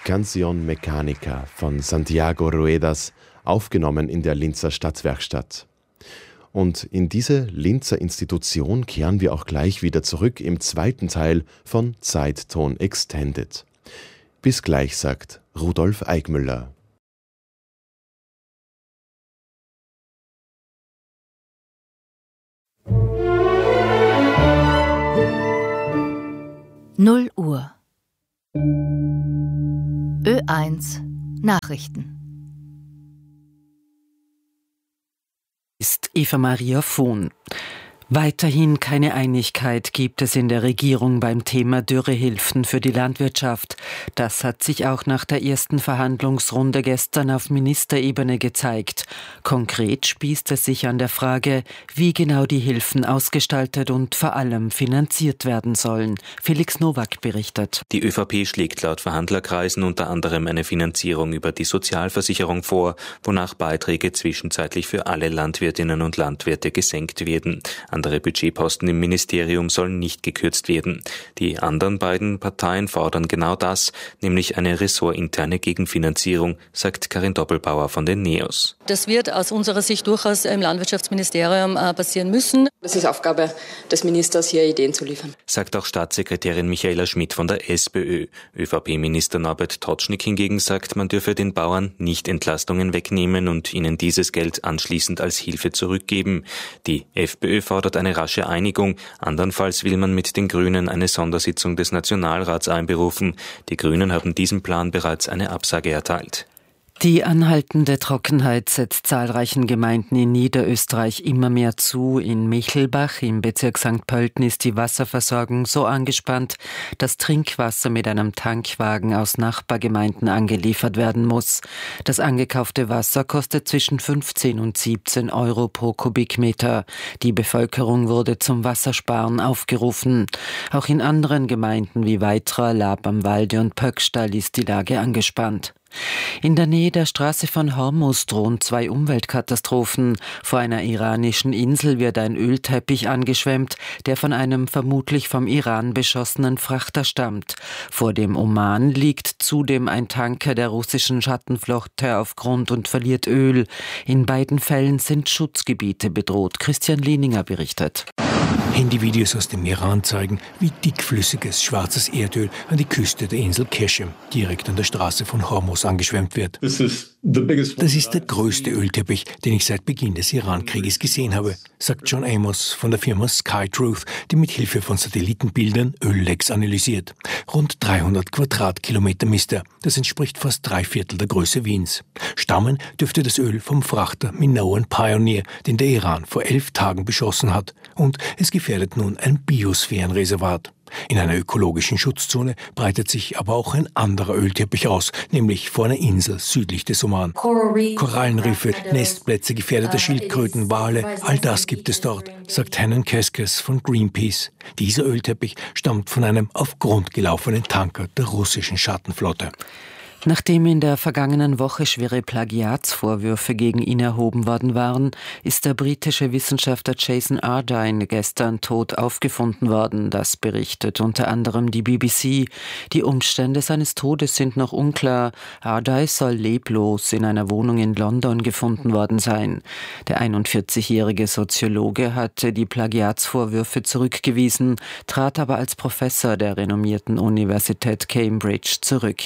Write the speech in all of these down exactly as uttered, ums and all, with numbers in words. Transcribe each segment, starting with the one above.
Canción Mecánica von Santiago Ruedas, aufgenommen in der Linzer Stadtwerkstatt. Und in diese Linzer Institution kehren wir auch gleich wieder zurück im zweiten Teil von Zeitton Extended. Bis gleich, sagt Rudolf Eigmüller. null Uhr. Ö eins Nachrichten. Ist Eva Maria Vohn. Weiterhin keine Einigkeit gibt es in der Regierung beim Thema Dürrehilfen für die Landwirtschaft. Das hat sich auch nach der ersten Verhandlungsrunde gestern auf Ministerebene gezeigt. Konkret spießt es sich an der Frage, wie genau die Hilfen ausgestaltet und vor allem finanziert werden sollen. Felix Nowak berichtet. Die ÖVP schlägt laut Verhandlerkreisen unter anderem eine Finanzierung über die Sozialversicherung vor, wonach Beiträge zwischenzeitlich für alle Landwirtinnen und Landwirte gesenkt werden. Andere Budgetposten im Ministerium sollen nicht gekürzt werden. Die anderen beiden Parteien fordern genau das, nämlich eine ressortinterne Gegenfinanzierung, sagt Karin Doppelbauer von den NEOS. Das wird aus unserer Sicht durchaus im Landwirtschaftsministerium passieren müssen. Es ist Aufgabe des Ministers, hier Ideen zu liefern. Sagt auch Staatssekretärin Michaela Schmidt von der SPÖ. ÖVP-Minister Norbert Totschnig hingegen sagt, man dürfe den Bauern nicht Entlastungen wegnehmen und ihnen dieses Geld anschließend als Hilfe zurückgeben. Die FPÖ fordert eine rasche Einigung. Andernfalls will man mit den Grünen eine Sondersitzung des Nationalrats einberufen. Die Grünen haben diesem Plan bereits eine Absage erteilt. Die anhaltende Trockenheit setzt zahlreichen Gemeinden in Niederösterreich immer mehr zu. In Michelbach im Bezirk Sankt Pölten ist die Wasserversorgung so angespannt, dass Trinkwasser mit einem Tankwagen aus Nachbargemeinden angeliefert werden muss. Das angekaufte Wasser kostet zwischen fünfzehn und siebzehn Euro pro Kubikmeter. Die Bevölkerung wurde zum Wassersparen aufgerufen. Auch in anderen Gemeinden wie Weitra, Laab am Walde und Pöckstall ist die Lage angespannt. In der Nähe der Straße von Hormuz drohen zwei Umweltkatastrophen. Vor einer iranischen Insel wird ein Ölteppich angeschwemmt, der von einem vermutlich vom Iran beschossenen Frachter stammt. Vor dem Oman liegt zudem ein Tanker der russischen Schattenflotte auf Grund und verliert Öl. In beiden Fällen sind Schutzgebiete bedroht. Christian Lehninger berichtet. Handyvideos aus dem Iran zeigen, wie dickflüssiges schwarzes Erdöl an die Küste der Insel Keshem, direkt an der Straße von Hormuz, angeschwemmt wird. Das ist der größte Ölteppich, den ich seit Beginn des Iran-Krieges gesehen habe, sagt John Amos von der Firma SkyTruth, die mit Hilfe von Satellitenbildern Öllecks analysiert. Rund dreihundert Quadratkilometer misst er. Das entspricht fast drei Viertel der Größe Wiens. Stammen dürfte das Öl vom Frachter Minoan Pioneer, den der Iran vor elf Tagen beschossen hat. Und es gefährdet nun ein Biosphärenreservat. In einer ökologischen Schutzzone breitet sich aber auch ein anderer Ölteppich aus, nämlich vor einer Insel südlich des Oman. Korallenriffe, Nestplätze gefährdeter Schildkröten, Wale, all das gibt es dort, sagt Hannon Keskes von Greenpeace. Dieser Ölteppich stammt von einem auf Grund gelaufenen Tanker der russischen Schattenflotte. Nachdem in der vergangenen Woche schwere Plagiatsvorwürfe gegen ihn erhoben worden waren, ist der britische Wissenschaftler Jason Ardine gestern tot aufgefunden worden. Das berichtet unter anderem die B B C. Die Umstände seines Todes sind noch unklar. Ardine soll leblos in einer Wohnung in London gefunden worden sein. Der einundvierzigjährige Soziologe hatte die Plagiatsvorwürfe zurückgewiesen, trat aber als Professor der renommierten Universität Cambridge zurück.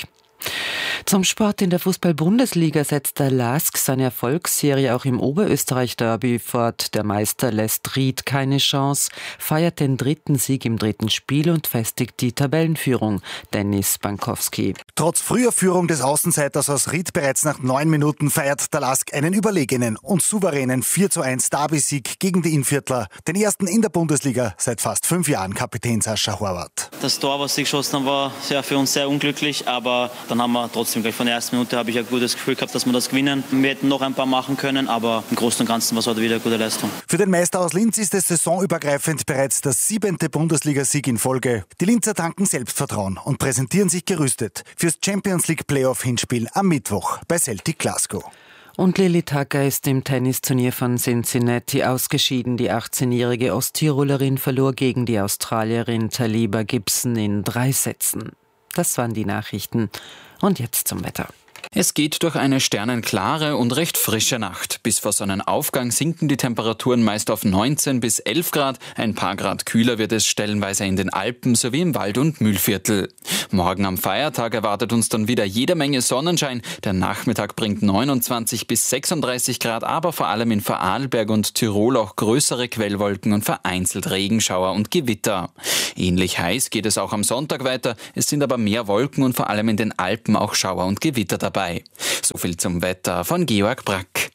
Zum Sport: In der Fußball-Bundesliga setzt der L A S K seine Erfolgsserie auch im Oberösterreich-Derby fort. Der Meister lässt Ried keine Chance, feiert den dritten Sieg im dritten Spiel und festigt die Tabellenführung. Dennis Bankowski. Trotz früher Führung des Außenseiters aus Ried bereits nach neun Minuten feiert der L A S K einen überlegenen und souveränen vier zu eins Derby-Sieg gegen die Innviertler, den ersten in der Bundesliga seit fast fünf Jahren. Kapitän Sascha Horvath. Das Tor, was sie geschossen haben, war ja, für uns sehr unglücklich, aber dann haben wir trotzdem gleich von der ersten Minute habe ich ein gutes Gefühl gehabt, dass wir das gewinnen. Wir hätten noch ein paar machen können, aber im Großen und Ganzen war es heute wieder eine gute Leistung. Für den Meister aus Linz ist es saisonübergreifend bereits der siebente Bundesligasieg in Folge. Die Linzer tanken Selbstvertrauen und präsentieren sich gerüstet fürs Champions League Playoff-Hinspiel am Mittwoch bei Celtic Glasgow. Und Lilly Tagger ist im Tennisturnier von Cincinnati ausgeschieden. Die achtzehnjährige Osttirolerin verlor gegen die Australierin Taliba Gibson in drei Sätzen. Das waren die Nachrichten. Und jetzt zum Wetter. Es geht durch eine sternenklare und recht frische Nacht. Bis vor Sonnenaufgang sinken die Temperaturen meist auf neunzehn bis elf Grad. Ein paar Grad kühler wird es stellenweise in den Alpen sowie im Wald- und Mühlviertel. Morgen am Feiertag erwartet uns dann wieder jede Menge Sonnenschein. Der Nachmittag bringt neunundzwanzig bis sechsunddreißig Grad, aber vor allem in Vorarlberg und Tirol auch größere Quellwolken und vereinzelt Regenschauer und Gewitter. Ähnlich heiß geht es auch am Sonntag weiter. Es sind aber mehr Wolken und vor allem in den Alpen auch Schauer und Gewitter dabei. So viel zum Wetter von Georg Brack.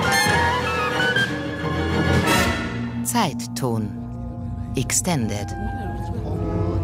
Zeitton Extended.